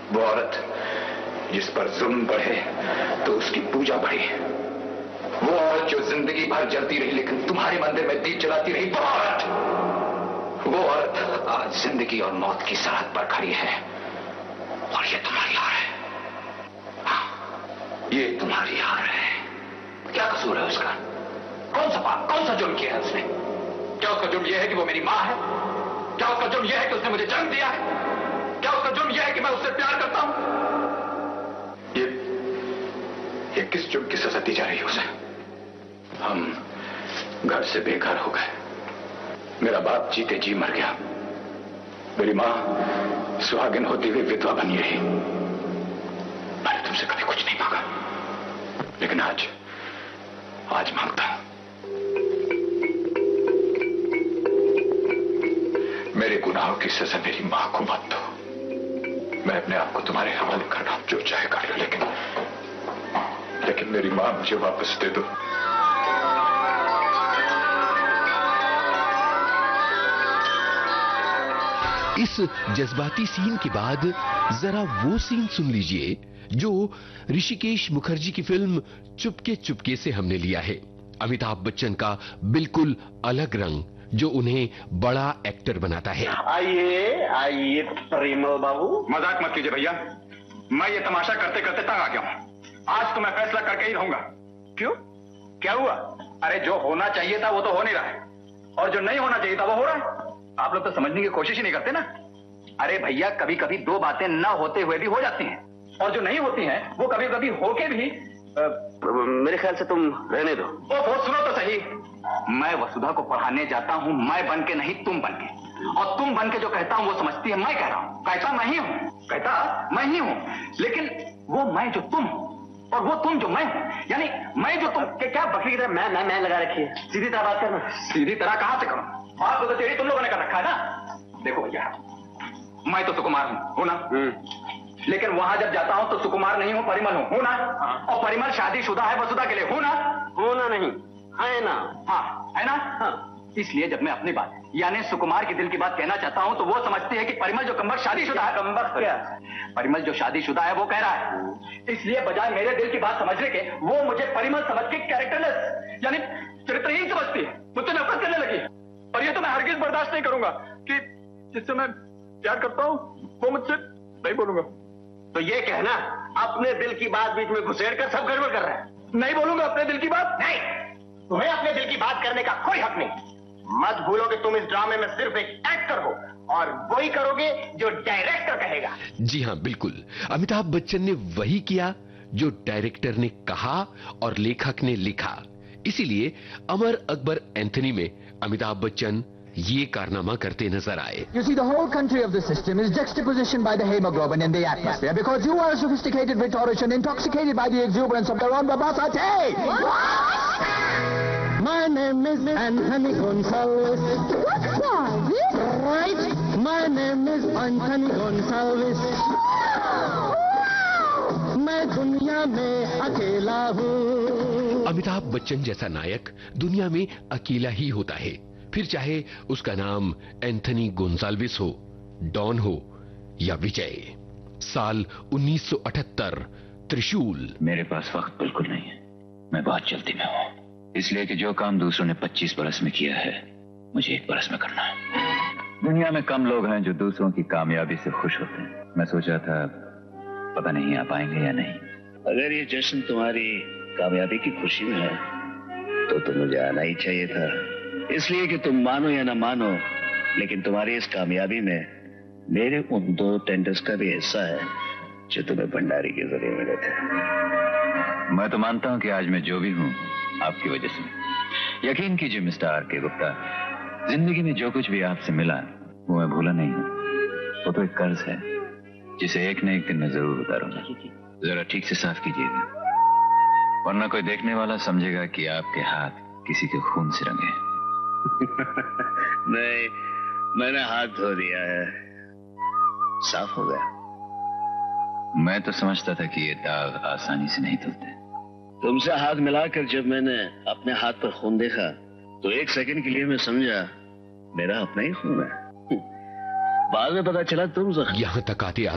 वो औरत जिस पर जुल्म बढ़े तो उसकी पूजा बढ़े। वो औरत जो जिंदगी भर जलती रही लेकिन तुम्हारे मंदिर में दीप जलाती रही, वो औरत आज जिंदगी और मौत की सरहद पर खड़ी है और ये तुम्हारी हार है। हाँ, ये तुम्हारी हार है। क्या कसूर है उसका? कौन सा पाप, कौन सा जुर्म किया है उसने? क्या उसका जुर्म यह है कि वो मेरी मां है? क्या उसका जुर्म यह है कि उसने मुझे जन्म दिया है? क्या उसका जुर्म यह है कि मैं उससे प्यार करता हूं? ये किस जुर्म की सजा दी जा रही है उसे? हम घर से बेघर हो गए, मेरा बाप जीते जी मर गया, मेरी मां सुहागिन होती हुई विधवा बनी रही। मैंने तुमसे कभी कुछ नहीं मांगा, लेकिन आज मांगता हूं। मेरे गुनाहों की सजा मेरी मां को मत दो। मैं अपने आप को तुम्हारे हवाले कर रहा हूं, जो चाहे कर लो, लेकिन मेरी मां मुझे वापस दे दो। इस जज्बाती सीन के बाद जरा वो सीन सुन लीजिए जो ऋषिकेश मुखर्जी की फिल्म चुपके चुपके से हमने लिया है। अमिताभ बच्चन का बिल्कुल अलग रंग जो उन्हें बड़ा एक्टर बनाता है। आइए परिमल बाबू। मजाक मत कीजिए भैया, मैं ये तमाशा करते करते तंग आ गया हूं। आज तो मैं फैसला करके ही रहूंगा। क्यों, क्या हुआ? अरे जो होना चाहिए था वो तो हो नहीं रहा है, और जो नहीं होना चाहिए था वो हो रहा है। आप लोग तो समझने की कोशिश ही नहीं करते ना। अरे भैया, कभी कभी दो बातें न होते हुए भी हो जाती हैं, और जो नहीं होती हैं वो कभी कभी होके भी मेरे ख्याल से तुम रहने दो। वो सुनो तो सही, मैं वसुधा को पढ़ाने जाता हूं, मैं बन के नहीं तुम बन के, और तुम बन के जो कहता हूं वो समझती है मैं कह रहा हूं। कहता मैं ही हूं, लेकिन वो मैं जो तुम और वो तुम जो मैं हूं, यानी मैं जो तुम के क्या बकरी की तरह मैं लगा रखी है। सीधी तरह बात करना। सीधी तरह कहां से करूं? बात तो तेरी तुम लोगों ने कर रखा है ना। देखो भैया, मैं तो सुकुमार हूं ना, लेकिन वहां जब जाता हूं तो सुकुमार नहीं हूं, परिमल हूं ना। और परिमल शादीशुदा है वसुधा के लिए, होना नहीं है ना। हाँ है ना। हाँ। इसलिए जब मैं अपनी बात यानी सुकुमार के दिल की बात कहना चाहता हूं तो वो समझती है कि परिमल जो कमबख्त शादीशुदा है। कमबख्त क्या? परिमल जो शादीशुदा है वो कह रहा है, इसलिए बजाय मेरे दिल की बात समझने के वो मुझे परिमल समझ के कैरेक्टरलेस यानी चरित्रहीन समझती है, मुझसे नफरत करने लगी। और ये तो मैं हरगिज बर्दाश्त नहीं करूंगा कि जिससे मैं प्यार करता हूं वो मुझसे नहीं बोलूंगा। तो ये कहना अपने दिल की बात बीच में घुसेड़ कर सब गड़बड़ कर रहा है। नहीं बोलूंगा अपने दिल की बात। नहीं, तुम्हें अपने दिल की बात करने का कोई हक नहीं। मत भूलो कि तुम इस ड्रामे में सिर्फ एक एक्टर हो, और वही करोगे जो डायरेक्टर कहेगा। जी हां, बिल्कुल अमिताभ बच्चन ने वही किया जो डायरेक्टर ने कहा और लेखक ने लिखा। इसीलिए अमर अकबर एंथनी में अमिताभ बच्चन ये कारनामा करते नजर आए। You see, the whole country of the system is juxtapositioned by the hemoglobin in the atmosphere because you are a sophisticated rhetorician intoxicated by the exuberance of their own verbosity. My name is Anthony Gonsalves. What's that? Right? My name is Anthony Gonsalves. मैं दुनिया में अकेला हूँ। अमिताभ बच्चन जैसा नायक दुनिया में अकेला ही होता है, फिर चाहे उसका नाम एंथनी गोंसाल्विस हो, डॉन हो या विजय। साल 1978, त्रिशूल। मेरे पास वक्त बिल्कुल नहीं है, मैं बहुत जल्दी में हूँ, इसलिए कि जो काम दूसरों ने 25 बरस में किया है मुझे 1 बरस में करना है। दुनिया में कम लोग हैं जो दूसरों की कामयाबी से खुश होते हैं। मैं सोचा था पता नहीं आ पाएंगे या नहीं। अगर ये जश्न तुम्हारी कामयाबी की खुशी में है तो मुझे आना ही चाहिए था, इसलिए कि तुम मानो या ना मानो, लेकिन तुम्हारी इस कामयाबी में मेरे उन 2 टेंडर्स का भी हिस्सा है जो तुम्हें भंडारी के जरिए मिले थे। मैं तो मानता हूं कि आज मैं जो भी हूं आपकी वजह से। यकीन कीजिए मिस्टर आर.के. गुप्ता, जिंदगी में जो कुछ भी आपसे मिला वो मैं भूला नहीं हूं। वो तो एक कर्ज है जिसे एक न एक दिन मैं जरूर उतारूंगा। जरा ठीक से साफ कीजिएगा, वरना कोई देखने वाला समझेगा कि आपके हाथ किसी के खून से रंगे। नहीं, मैंने हाथ धो दिया है, साफ हो गया। मैं तो समझता था कि ये दाग आसानी से नहीं धुलते। तुमसे हाथ मिलाकर जब मैंने अपने हाथ पर खून देखा तो 1 सेकंड के लिए मैं समझा मेरा अपना ही खून है। बाद में पता चला तुम यहां तक आते